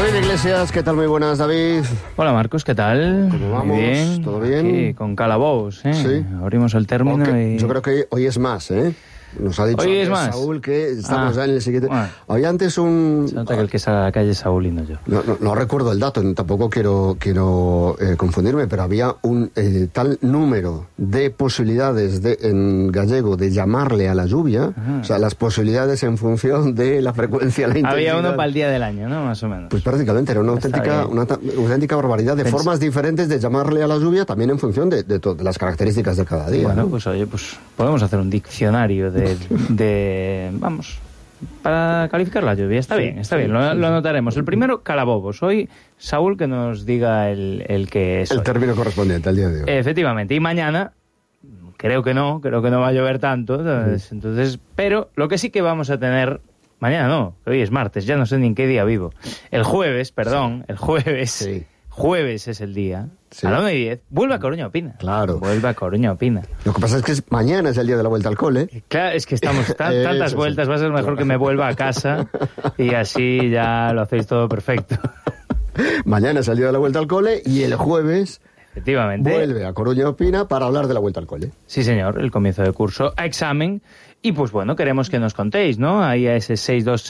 David Iglesias, ¿qué tal? Muy buenas, David. Hola, Marcos, ¿qué tal? ¿Cómo vamos? Muy bien. ¿Todo bien? Sí, con calabobos, ¿eh? Sí. Abrimos el término y... Yo creo que hoy es más, ¿eh? Nos ha dicho Hoy es más. Saúl que estamos ya en el siguiente... Bueno. Había antes un... Se nota que el que sale a la calle es Saúl y no yo. No recuerdo el dato, tampoco quiero confundirme, pero había un tal número de posibilidades en gallego de llamarle a la lluvia, o sea, las posibilidades en función de la frecuencia, la intensidad. Había uno para el día del año, ¿no? Más o menos. Pues prácticamente, era una auténtica barbaridad de formas diferentes de llamarle a la lluvia, también en función de las características de cada día. Bueno, ¿no? pues oye, pues podemos hacer un diccionario vamos, para calificar la lluvia. Está bien, lo anotaremos. El primero, calabobos. Hoy, Saúl, que nos diga el que es el hoy. término correspondiente al día de hoy. Efectivamente. Y mañana, creo que no va a llover tanto. Entonces, pero lo que sí que vamos a tener... Mañana no, hoy es martes, ya no sé ni en qué día vivo. El jueves. Sí. Jueves es el día. Sí. A las 9:10, vuelve a Coruña Opina. Claro. Vuelve a Coruña Opina. Lo que pasa es que mañana es el día de la vuelta al cole. Claro, es que estamos tantas vueltas, va a ser mejor que me vuelva a casa y así ya lo hacéis todo perfecto. Mañana es el día de la vuelta al cole y el jueves Efectivamente. vuelve a Coruña Opina para hablar de la vuelta al cole. Sí, señor, el comienzo de curso a examen. Y pues bueno, queremos que nos contéis, ¿no? Ahí a ese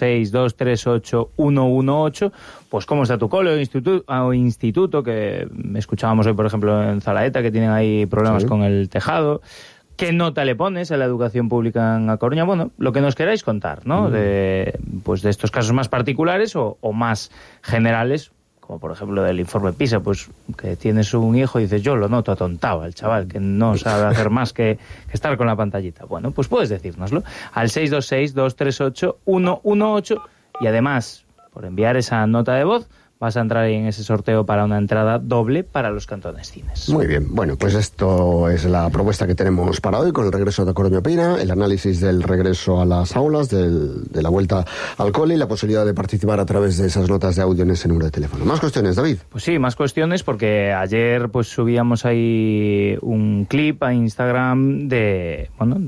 626-238-118, pues cómo está tu cole o instituto, que escuchábamos hoy, por ejemplo, en Zalaeta, que tienen ahí problemas con el tejado. ¿Qué nota le pones a la educación pública en A Coruña? Bueno, lo que nos queráis contar, ¿no? De estos casos más particulares o más generales, como por ejemplo del informe PISA, pues que tienes un hijo y dices, yo lo noto atontado al chaval, que no sabe hacer más que estar con la pantallita. Bueno, pues puedes decírnoslo al 626-238-118 y además, por enviar esa nota de voz, vas a entrar ahí en ese sorteo para una entrada doble para los Cantones Cines. Muy bien, bueno, pues esto es la propuesta que tenemos para hoy con el regreso de Coruña Opina, el análisis del regreso a las aulas, de la vuelta al cole y la posibilidad de participar a través de esas notas de audio en ese número de teléfono. ¿Más cuestiones, David? Pues sí, más cuestiones porque ayer pues subíamos ahí un clip a Instagram de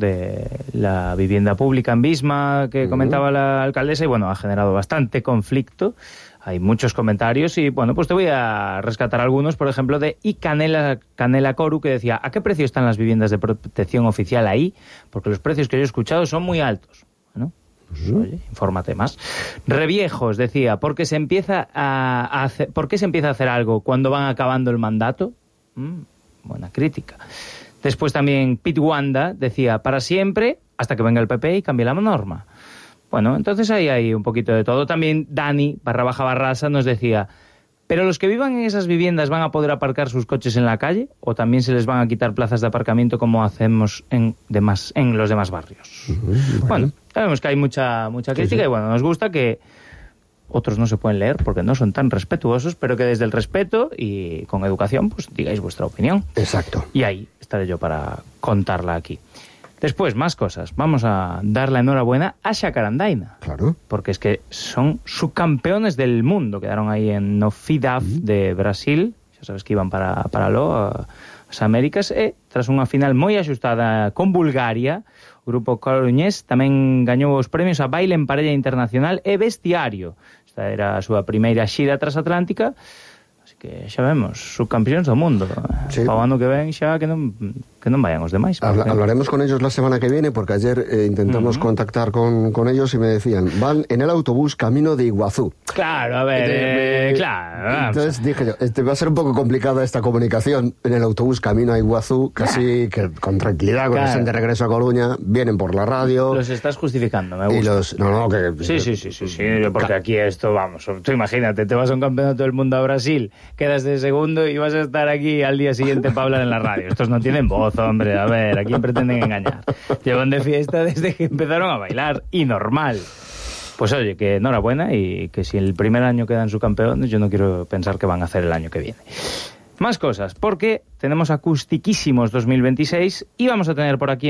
la vivienda pública en Bisma que comentaba la alcaldesa y bueno, ha generado bastante conflicto. Hay muchos comentarios y, bueno, pues te voy a rescatar algunos, por ejemplo, de Canela Coru, que decía, ¿a qué precio están las viviendas de protección oficial ahí? Porque los precios que yo he escuchado son muy altos. Bueno, pues, oye, infórmate más. Reviejos decía, ¿por qué se empieza a hacer algo cuando van acabando el mandato? Buena crítica. Después también Pete Wanda decía, para siempre, hasta que venga el PP y cambie la norma. Bueno, entonces ahí hay un poquito de todo. También Dani ¡Barrasa nos decía, ¿pero los que vivan en esas viviendas van a poder aparcar sus coches en la calle? ¿O también se les van a quitar plazas de aparcamiento como hacemos en los demás barrios? Bueno, sabemos que hay mucha crítica y bueno, nos gusta que otros no se pueden leer porque no son tan respetuosos, pero que desde el respeto y con educación pues digáis vuestra opinión. Exacto. Y ahí estaré yo para contarla aquí. Después, más cosas. Vamos a dar la enhorabuena a Xacarandaina. Claro. Porque es que son subcampeones del mundo. Quedaron ahí en no FIDAF de Brasil. Ya sabes que iban para las Américas. Tras una final moi axustada con Bulgaria, o grupo coruñés tamén gañou os premios a baile en parella internacional e vestiario. Esta era a súa primeira xira transatlántica. Así que xa vemos, subcampeóns do mundo. Sí. Para o ano que ven xa que non vayan os demais. Hablaremos con ellos la semana que viene porque ayer intentamos contactar con ellos y me decían, van en el autobús camino de Iguazú. Claro, a ver, claro. Entonces dije yo, va a ser un poco complicada esta comunicación en el autobús camino a Iguazú, casi que con tranquilidad, con el de regreso a Coruña, vienen por la radio. Los estás justificando, me gusta. Sí, porque aquí esto, vamos, tú imagínate, te vas a un campeonato del mundo a Brasil, quedas de segundo y vas a estar aquí al día siguiente para hablar en la radio. Estos no tienen voz, hombre, a ver, ¿a quién pretenden engañar? Llevan de fiesta desde que empezaron a bailar, y normal. Pues oye, que enhorabuena y que si el primer año quedan subcampeones, yo no quiero pensar que van a hacer el año que viene. Más cosas, porque tenemos acustiquísimos 2026 y vamos a tener por aquí